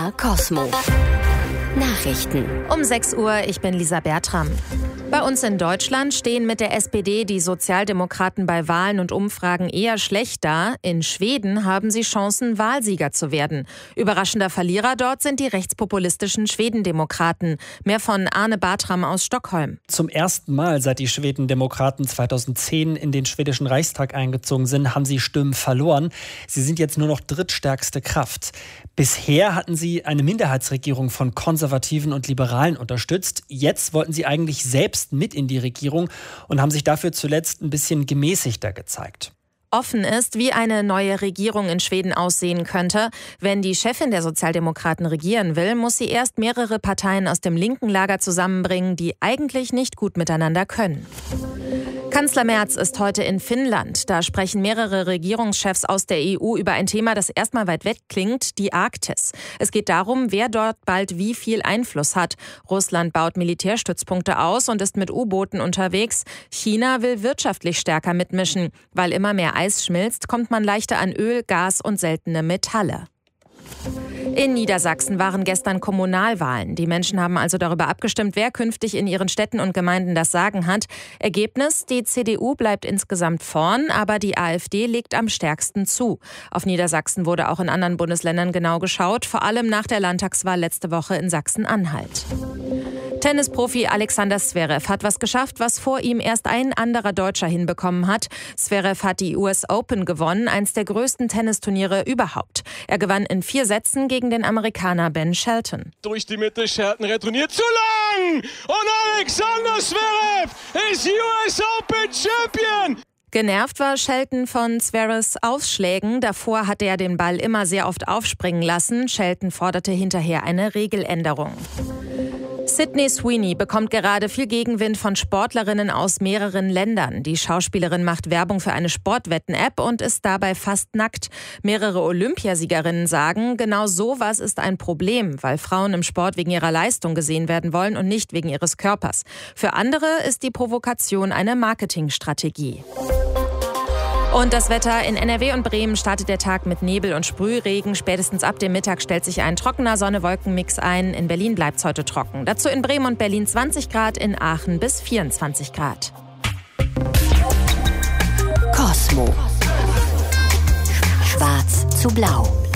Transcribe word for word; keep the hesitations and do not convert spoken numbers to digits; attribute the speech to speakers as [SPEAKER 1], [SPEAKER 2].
[SPEAKER 1] R Cosmo. Nachrichten.
[SPEAKER 2] Um sechs Uhr, ich bin Lisa Bertram. Bei uns in Deutschland stehen mit der S P D die Sozialdemokraten bei Wahlen und Umfragen eher schlecht da. In Schweden haben sie Chancen, Wahlsieger zu werden. Überraschender Verlierer dort sind die rechtspopulistischen Schwedendemokraten. Mehr von Arne Bartram aus Stockholm.
[SPEAKER 3] Zum ersten Mal, seit die Schwedendemokraten zweitausendzehn in den schwedischen Reichstag eingezogen sind, haben sie Stimmen verloren. Sie sind jetzt nur noch drittstärkste Kraft. Bisher hatten sie eine Minderheitsregierung von Konservativen und Liberalen unterstützt. Jetzt wollten sie eigentlich selbst mit in die Regierung und haben sich dafür zuletzt ein bisschen gemäßigter gezeigt.
[SPEAKER 2] Offen ist, wie eine neue Regierung in Schweden aussehen könnte. Wenn die Chefin der Sozialdemokraten regieren will, muss sie erst mehrere Parteien aus dem linken Lager zusammenbringen, die eigentlich nicht gut miteinander können. Kanzler Merz ist heute in Finnland. Da sprechen mehrere Regierungschefs aus der E U über ein Thema, das erstmal weit weg klingt, die Arktis. Es geht darum, wer dort bald wie viel Einfluss hat. Russland baut Militärstützpunkte aus und ist mit U-Booten unterwegs. China will wirtschaftlich stärker mitmischen. Weil immer mehr Eis schmilzt, kommt man leichter an Öl, Gas und seltene Metalle. In Niedersachsen waren gestern Kommunalwahlen. Die Menschen haben also darüber abgestimmt, wer künftig in ihren Städten und Gemeinden das Sagen hat. Ergebnis: Die C D U bleibt insgesamt vorn, aber die AfD legt am stärksten zu. Auf Niedersachsen wurde auch in anderen Bundesländern genau geschaut, vor allem nach der Landtagswahl letzte Woche in Sachsen-Anhalt. Tennisprofi Alexander Zverev hat was geschafft, was vor ihm erst ein anderer Deutscher hinbekommen hat. Zverev hat die U S Open gewonnen, eins der größten Tennisturniere überhaupt. Er gewann in vier Sätzen gegen den Amerikaner Ben Shelton.
[SPEAKER 4] Durch die Mitte, Shelton retourniert zu lang und Alexander Zverev ist U S Open Champion!
[SPEAKER 2] Genervt war Shelton von Zverevs Ausschlägen. Davor hatte er den Ball immer sehr oft aufspringen lassen. Shelton forderte hinterher eine Regeländerung. Sydney Sweeney bekommt gerade viel Gegenwind von Sportlerinnen aus mehreren Ländern. Die Schauspielerin macht Werbung für eine Sportwetten-App und ist dabei fast nackt. Mehrere Olympiasiegerinnen sagen, genau sowas ist ein Problem, weil Frauen im Sport wegen ihrer Leistung gesehen werden wollen und nicht wegen ihres Körpers. Für andere ist die Provokation eine Marketingstrategie. Und das Wetter: in N R W und Bremen startet der Tag mit Nebel und Sprühregen. Spätestens ab dem Mittag stellt sich ein trockener Sonne-Wolken-Mix ein. In Berlin bleibt es heute trocken. Dazu in Bremen und Berlin zwanzig Grad, in Aachen bis vierundzwanzig Grad.
[SPEAKER 1] Cosmo. Schwarz zu blau.